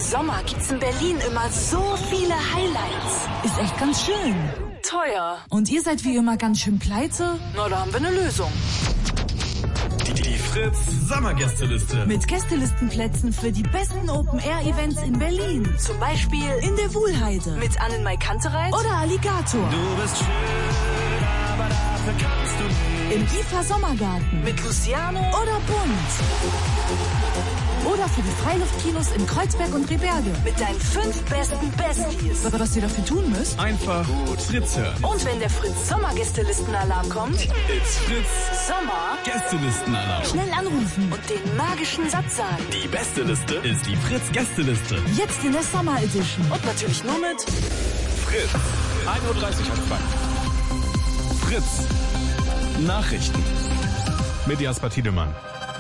Sommer gibt's in Berlin immer so viele Highlights. Ist echt ganz schön. Teuer. Und ihr seid wie immer ganz schön pleite? Na, da haben wir eine Lösung. Die Fritz Sommergästeliste. Mit Gästelistenplätzen für die besten Open-Air-Events in Berlin. Zum Beispiel In der Wuhlheide. mit Annenmai Kantereit Oder Alligator. Du bist schön, aber dafür kannst du nicht. Im IFA Sommergarten. mit Luciano Oder Bunt. Oder für die Freiluftkinos in Kreuzberg und Rehberge. mit deinen 5 besten Besties. Was ihr dafür tun müsst? Einfach Fritz hören. Und wenn der Fritz Sommergästelistenalarm kommt, It's Fritz Sommer Gästelistenalarm. Schnell anrufen. und den magischen Satz sagen. Die beste Liste ist die Fritz Gästeliste. Jetzt in der Summer Edition. Und natürlich nur mit Fritz. 1:30 Uhr Anfang. Fritz. Nachrichten. Mit Jasper Tiedemann.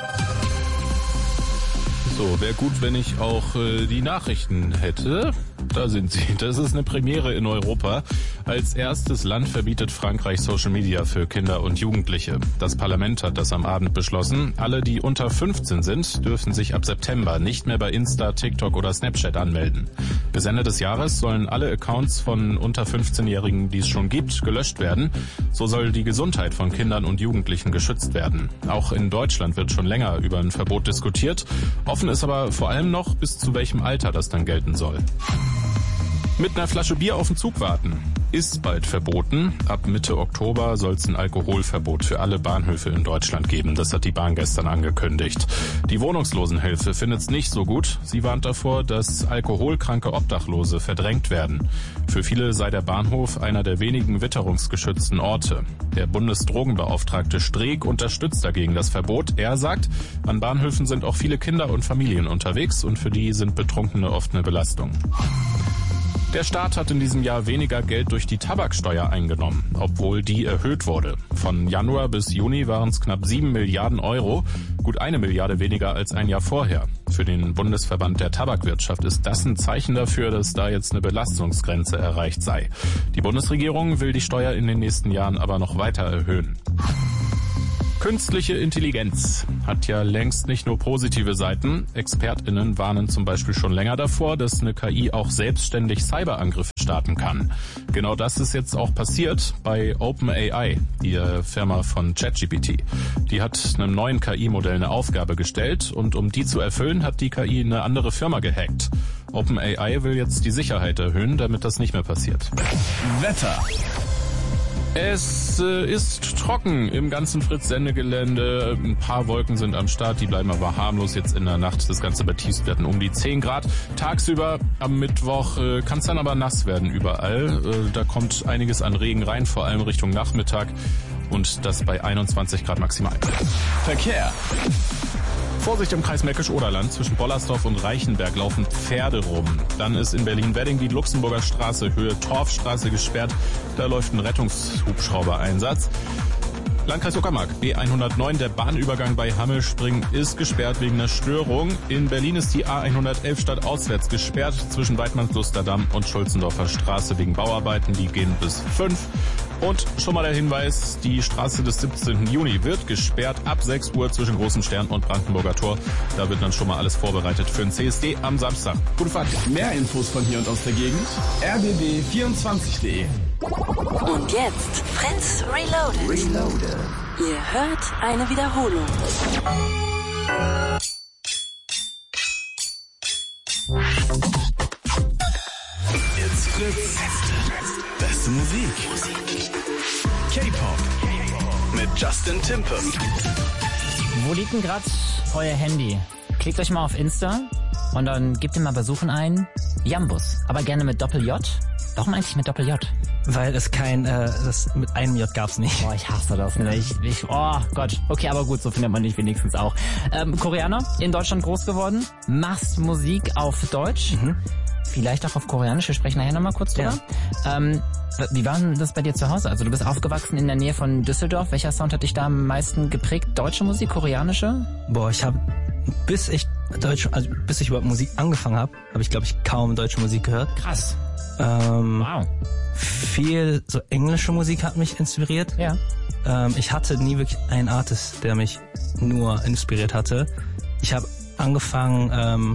So, wäre gut, wenn ich auch die Nachrichten hätte. Da sind sie. Das ist eine Premiere in Europa. Als erstes Land verbietet Frankreich Social Media für Kinder und Jugendliche. Das Parlament hat das am Abend beschlossen. Alle, die unter 15 sind, dürfen sich ab September nicht mehr bei Insta, TikTok oder Snapchat anmelden. Bis Ende des Jahres sollen alle Accounts von unter 15-Jährigen, die es schon gibt, gelöscht werden. So soll die Gesundheit von Kindern und Jugendlichen geschützt werden. Auch in Deutschland wird schon länger über ein Verbot diskutiert. Offen ist aber vor allem noch, bis zu welchem Alter das dann gelten soll. Mit einer Flasche Bier auf den Zug warten ist bald verboten. Ab Mitte Oktober soll es ein Alkoholverbot für alle Bahnhöfe in Deutschland geben. Das hat die Bahn gestern angekündigt. Die Wohnungslosenhilfe findet es nicht so gut. Sie warnt davor, dass alkoholkranke Obdachlose verdrängt werden. Für viele sei der Bahnhof einer der wenigen witterungsgeschützten Orte. Der Bundesdrogenbeauftragte Streeck unterstützt dagegen das Verbot. Er sagt, an Bahnhöfen sind auch viele Kinder und Familien unterwegs und für die sind Betrunkene oft eine Belastung. Der Staat hat in diesem Jahr weniger Geld durch die Tabaksteuer eingenommen, obwohl die erhöht wurde. Von Januar bis Juni waren es knapp 7 Milliarden Euro, gut 1 Milliarde weniger als ein Jahr vorher. Für den Bundesverband der Tabakwirtschaft ist das ein Zeichen dafür, dass da jetzt eine Belastungsgrenze erreicht sei. Die Bundesregierung will die Steuer in den nächsten Jahren aber noch weiter erhöhen. Künstliche Intelligenz hat ja längst nicht nur positive Seiten. ExpertInnen warnen zum Beispiel schon länger davor, dass eine KI auch selbstständig Cyberangriffe starten kann. Genau das ist jetzt auch passiert bei OpenAI, die Firma von ChatGPT. Die hat einem neuen KI-Modell eine Aufgabe gestellt und um die zu erfüllen, hat die KI eine andere Firma gehackt. OpenAI will jetzt die Sicherheit erhöhen, damit das nicht mehr passiert. Wetter. Es ist trocken im ganzen Fritz-Sendegelände. Ein paar Wolken sind am Start, die bleiben aber harmlos jetzt in der Nacht. Das Ganze bei Tiefstwerten um die 10 Grad. Tagsüber am Mittwoch kann es dann aber nass werden überall. Da kommt einiges an Regen rein, vor allem Richtung Nachmittag. Und das bei 21 Grad maximal. Verkehr. Vorsicht im Kreis Märkisch-Oderland. Zwischen Bollersdorf und Reichenberg laufen Pferde rum. Dann ist in Berlin-Wedding die Luxemburger Straße, Höhe Torfstraße gesperrt. Da läuft ein Rettungshubschrauber-Einsatz. Landkreis Uckermark, B109, der Bahnübergang bei Hammelspring ist gesperrt wegen einer Störung. In Berlin ist die A111 stadtauswärts gesperrt zwischen Weidmannslusterdamm und Schulzendorfer Straße wegen Bauarbeiten. Die gehen bis 5. Und schon mal der Hinweis, die Straße des 17. Juni wird gesperrt ab 6 Uhr zwischen Großem Stern und Brandenburger Tor. Da wird dann schon mal alles vorbereitet für den CSD am Samstag. Gute Fahrt. Mehr Infos von hier und aus der Gegend. rbb24.de. Und jetzt Fritz Reloaded. Ihr hört eine Wiederholung. It's Fritz. Beste Musik. K-Pop. Mit Justin Timpe. Wo liegt denn gerade euer Handy? Klickt euch mal auf Insta und dann gebt ihr mal bei Suchen ein Jambus. Aber gerne mit Doppel-J. Warum eigentlich mit Doppel-J? Weil es das mit einem J gab's nicht. Oh, ich hasse das nicht. Oh Gott. Okay, aber gut, so findet man dich wenigstens auch. Koreaner, in Deutschland groß geworden, machst Musik auf Deutsch. Vielleicht auch auf Koreanisch, wir sprechen nachher nochmal kurz drüber. Ja. Wie war denn das bei dir zu Hause? Also du bist aufgewachsen in der Nähe von Düsseldorf. Welcher Sound hat dich da am meisten geprägt? Deutsche Musik, koreanische? Boah, ich habe, bis ich überhaupt Musik angefangen habe ich, glaube ich, kaum deutsche Musik gehört. Krass. Wow. Viel so englische Musik hat mich inspiriert. Ja. Ich hatte nie wirklich einen Artist, der mich nur inspiriert hatte. Ich habe angefangen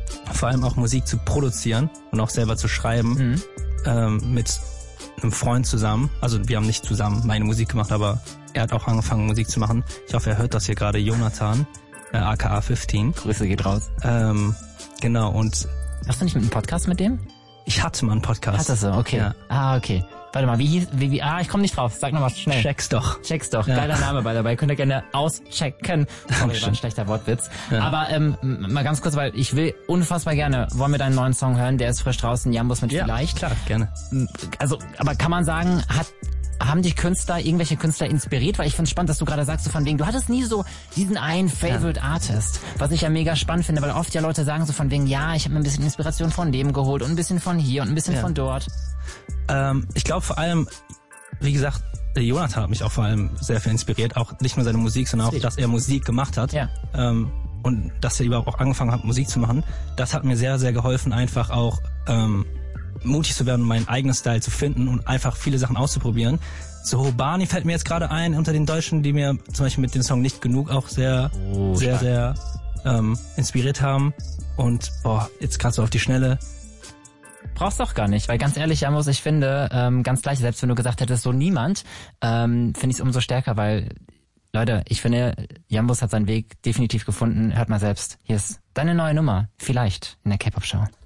vor allem auch Musik zu produzieren und auch selber zu schreiben, mit einem Freund zusammen. Also wir haben nicht zusammen meine Musik gemacht, aber er hat auch angefangen Musik zu machen. Ich hoffe, er hört das hier gerade, Jonathan, aka 15. Grüße geht raus. Genau, und... Hast du nicht mit einem Podcast mit dem? Ich hatte mal einen Podcast. Hattest du, okay. Ja. Ah, okay. Warte mal, ich komme nicht drauf. Sag nochmal schnell. Check's doch. Ja. Geiler Name bei dabei. Könnt ihr gerne auschecken. Sorry, war ein schlechter Wortwitz. Ja. Aber mal ganz kurz, weil ich will unfassbar gerne, wollen wir deinen neuen Song hören? Der ist frisch draußen, Jambus mit Vielleicht. Ja, klar, gerne. Also, aber kann man sagen, haben dich irgendwelche Künstler inspiriert? Weil ich finde es spannend, dass du gerade sagst, so von wegen, du hattest nie so diesen einen Favorite Artist, was ich ja mega spannend finde, weil oft ja Leute sagen so von wegen, ja, ich habe mir ein bisschen Inspiration von dem geholt und ein bisschen von hier und ein bisschen von dort. Ich glaube vor allem, wie gesagt, Jonathan hat mich auch vor allem sehr viel inspiriert, auch nicht nur seine Musik, sondern auch, dass er Musik gemacht hat. Ja. Und dass er überhaupt auch angefangen hat, Musik zu machen. Das hat mir sehr, sehr geholfen, einfach auch mutig zu werden, meinen eigenen Style zu finden und einfach viele Sachen auszuprobieren. So, Barney fällt mir jetzt gerade ein, unter den Deutschen, die mir zum Beispiel mit dem Song Nicht Genug auch sehr inspiriert haben. Und jetzt gerade so auf die Schnelle. Brauchst doch gar nicht, weil ganz ehrlich, Jambus, ich finde, ganz gleich, selbst wenn du gesagt hättest, so niemand, finde ich es umso stärker, weil, Leute, ich finde, Jambus hat seinen Weg definitiv gefunden. Hört mal selbst. Hier ist deine neue Nummer, Vielleicht, in der K-Pop-Show.